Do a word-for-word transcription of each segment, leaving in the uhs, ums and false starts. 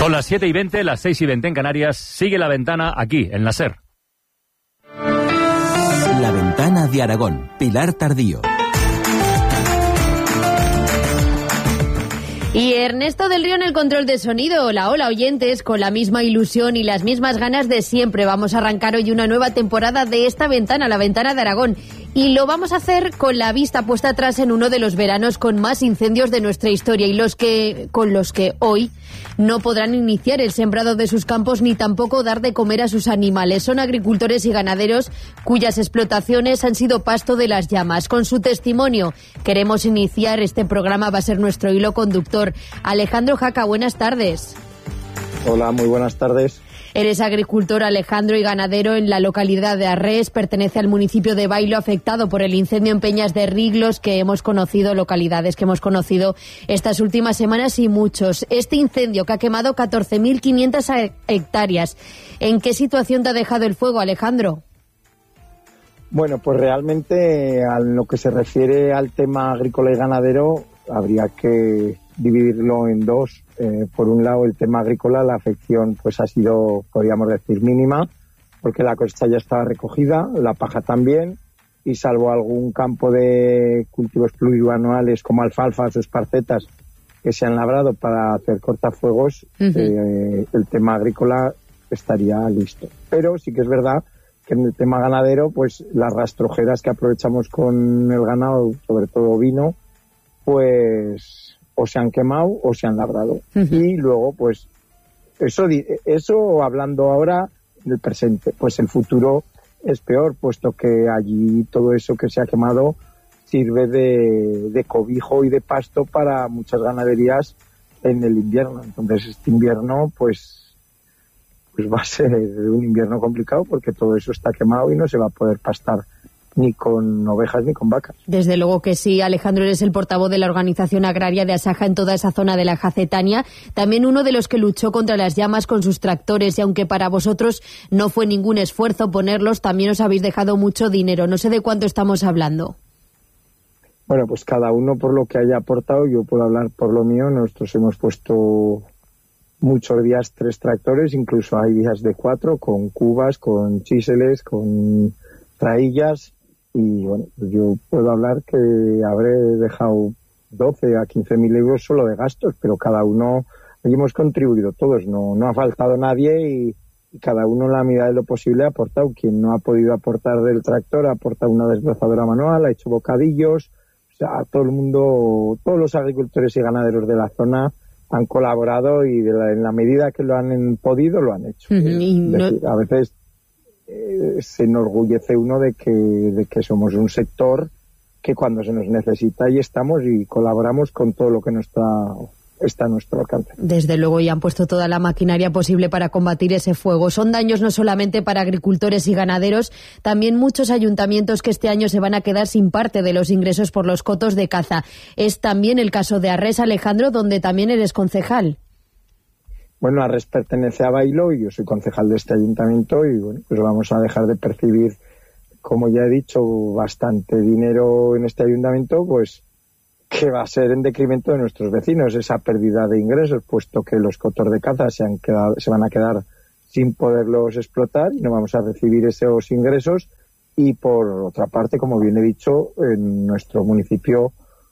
Son las siete y veinte, las seis y veinte en Canarias. Sigue La Ventana aquí, en la SER. La Ventana de Aragón, Pilar Tardío. Y Ernesto del Río en el control de sonido. Hola, hola oyentes, con la misma ilusión y las mismas ganas de siempre. Vamos a arrancar hoy una nueva temporada de esta ventana, La Ventana de Aragón. Y lo vamos a hacer con la vista puesta atrás en uno de los veranos con más incendios de nuestra historia y los que, con los que hoy no podrán iniciar el sembrado de sus campos ni tampoco dar de comer a sus animales. Son agricultores y ganaderos cuyas explotaciones han sido pasto de las llamas. Con su testimonio queremos iniciar este programa, va a ser nuestro hilo conductor. Alejandro Jaca, buenas tardes. Hola, muy buenas tardes. Eres agricultor, Alejandro, y ganadero en la localidad de Arrés. Pertenece al municipio de Bailo, afectado por el incendio en Peñas de Riglos, que hemos conocido, localidades que hemos conocido estas últimas semanas y muchos. Este incendio que ha quemado catorce mil quinientas hectáreas. ¿En qué situación te ha dejado el fuego, Alejandro? Bueno, pues realmente a lo que se refiere al tema agrícola y ganadero, habría que dividirlo en dos. Eh, por un lado, el tema agrícola, la afección pues ha sido, podríamos decir, mínima, porque la cosecha ya estaba recogida, la paja también, y salvo algún campo de cultivos plurianuales como alfalfas o esparcetas que se han labrado para hacer cortafuegos, uh-huh. eh, el tema agrícola estaría listo. Pero sí que es verdad que en el tema ganadero, pues las rastrojeras que aprovechamos con el ganado, sobre todo ovino, pues o se han quemado o se han labrado. Uh-huh. Y luego, pues, eso, eso hablando ahora del presente, pues el futuro es peor, puesto que allí todo eso que se ha quemado sirve de, de cobijo y de pasto para muchas ganaderías en el invierno. Entonces, este invierno, pues, pues va a ser un invierno complicado porque todo eso está quemado y no se va a poder pastar ni con ovejas ni con vacas. Desde luego que sí. Alejandro, eres el portavoz de la Organización Agraria de Asaja en toda esa zona de la Jacetania, también uno de los que luchó contra las llamas con sus tractores, y aunque para vosotros no fue ningún esfuerzo ponerlos, también os habéis dejado mucho dinero. No sé de cuánto estamos hablando. Bueno, pues cada uno por lo que haya aportado. Yo puedo hablar por lo mío. Nosotros hemos puesto muchos días tres tractores, incluso hay días de cuatro, con cubas, con chíseles, con traillas. Y bueno, yo puedo hablar que habré dejado doce a quince mil euros solo de gastos, pero cada uno, allí hemos contribuido todos, no, no ha faltado nadie y, y cada uno en la medida de lo posible ha aportado. Quien no ha podido aportar del tractor ha aportado una desbrozadora manual, ha hecho bocadillos, o sea, todo el mundo, todos los agricultores y ganaderos de la zona han colaborado y de la, en la medida que lo han podido lo han hecho. Uh-huh. Y no... decir, a veces Eh, se enorgullece uno de que, de que somos un sector que cuando se nos necesita ahí estamos y colaboramos con todo lo que nos está, está a nuestro alcance. Desde luego, y han puesto toda la maquinaria posible para combatir ese fuego. Son daños no solamente para agricultores y ganaderos, también muchos ayuntamientos que este año se van a quedar sin parte de los ingresos por los cotos de caza. Es también el caso de Arrés, Alejandro, donde también eres concejal. Bueno, Arrés pertenece a Bailo y yo soy concejal de este ayuntamiento y bueno, pues vamos a dejar de percibir, como ya he dicho, bastante dinero en este ayuntamiento, pues que va a ser en detrimento de nuestros vecinos, esa pérdida de ingresos, puesto que los cotos de caza se han quedado, se van a quedar sin poderlos explotar y no vamos a recibir esos ingresos. Y por otra parte, como bien he dicho, en nuestro municipio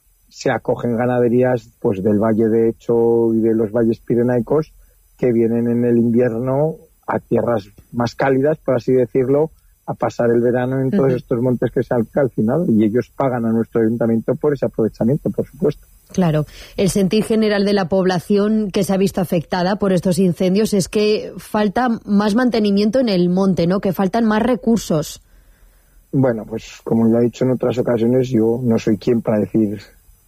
se acogen ganaderías pues del Valle de Echo y de los valles pirenaicos que vienen en el invierno a tierras más cálidas, por así decirlo, a pasar el verano en todos uh-huh. estos montes que se han calcinado, y ellos pagan a nuestro ayuntamiento por ese aprovechamiento, por supuesto. Claro. El sentir general de la población que se ha visto afectada por estos incendios es que falta más mantenimiento en el monte, ¿no? Que faltan más recursos. Bueno, pues como ya he dicho en otras ocasiones, yo no soy quien para decir,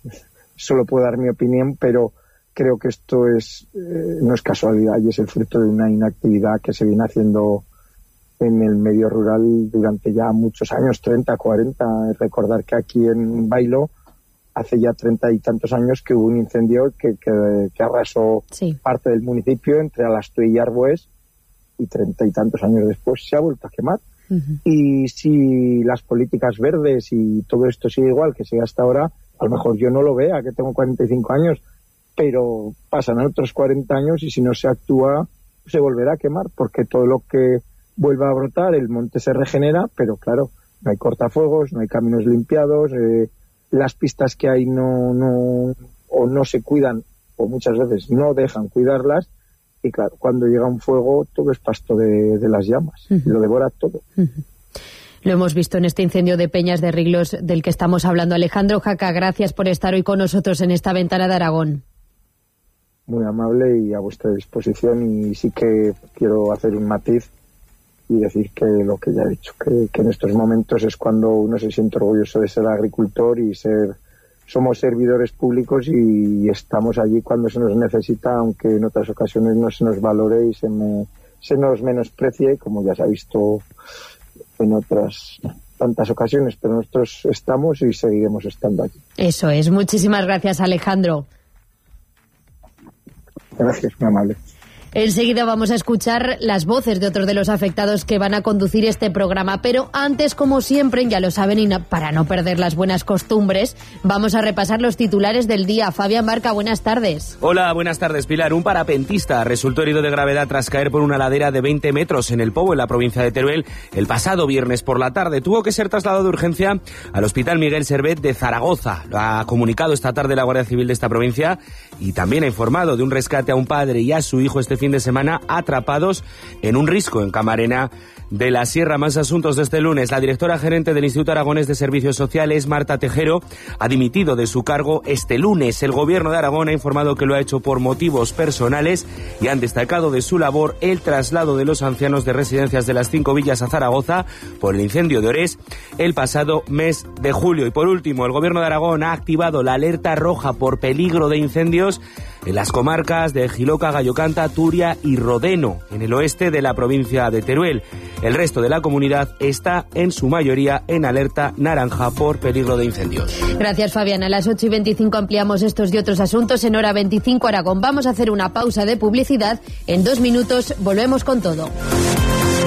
solo puedo dar mi opinión, pero creo que esto es eh, no es casualidad y es el fruto de una inactividad que se viene haciendo en el medio rural durante ya muchos años, treinta, cuarenta. Recordar que aquí en Bailo hace ya treinta y tantos años que hubo un incendio que, que, que arrasó sí. parte del municipio entre Alastoy y Arbues, y treinta y tantos años después se ha vuelto a quemar. Uh-huh. Y si las políticas verdes y todo esto sigue igual que sigue hasta ahora, a lo mejor yo no lo vea, que tengo cuarenta y cinco años, pero pasan otros cuarenta años y si no se actúa se volverá a quemar, porque todo lo que vuelva a brotar, el monte se regenera, pero claro, no hay cortafuegos, no hay caminos limpiados, eh, las pistas que hay no, no, o no se cuidan, o muchas veces no dejan cuidarlas, y claro, cuando llega un fuego todo es pasto de, de las llamas, uh-huh. y lo devora todo. Uh-huh. Lo hemos visto en este incendio de Peñas de Riglos del que estamos hablando. Alejandro Jaca, gracias por estar hoy con nosotros en esta Ventana de Aragón. Muy amable y a vuestra disposición, y sí que quiero hacer un matiz y decir que lo que ya he dicho, que, que en estos momentos es cuando uno se siente orgulloso de ser agricultor y ser somos servidores públicos y estamos allí cuando se nos necesita, aunque en otras ocasiones no se nos valore y se, me, se nos menosprecie, como ya se ha visto en otras tantas ocasiones, pero nosotros estamos y seguiremos estando allí. Eso es. Muchísimas gracias, Alejandro. Gracias, muy amable. Enseguida vamos a escuchar las voces de otros de los afectados que van a conducir este programa, pero antes, como siempre, ya lo saben, y no, para no perder las buenas costumbres, vamos a repasar los titulares del día. Fabián Barca, buenas tardes. Hola, buenas tardes, Pilar. Un parapentista resultó herido de gravedad tras caer por una ladera de veinte metros en el Pobo, en la provincia de Teruel, el pasado viernes por la tarde. Tuvo que ser trasladado de urgencia al Hospital Miguel Servet de Zaragoza. Lo ha comunicado esta tarde la Guardia Civil de esta provincia y también ha informado de un rescate a un padre y a su hijo este fin de semana atrapados en un risco en Camarena de la Sierra. Más asuntos de este lunes. La directora gerente del Instituto Aragonés de Servicios Sociales, Marta Tejero, ha dimitido de su cargo este lunes. El Gobierno de Aragón ha informado que lo ha hecho por motivos personales y han destacado de su labor el traslado de los ancianos de residencias de las cinco villas a Zaragoza por el incendio de Orés el pasado mes de julio. Y por último, el Gobierno de Aragón ha activado la alerta roja por peligro de incendios en las comarcas de Jiloca, Gallocanta, Turia y Rodeno, en el oeste de la provincia de Teruel. El resto de la comunidad está en su mayoría en alerta naranja por peligro de incendios. Gracias, Fabián. A las ocho y veinticinco ampliamos estos y otros asuntos en Hora veinticinco Aragón. Vamos a hacer una pausa de publicidad. En dos minutos volvemos con todo.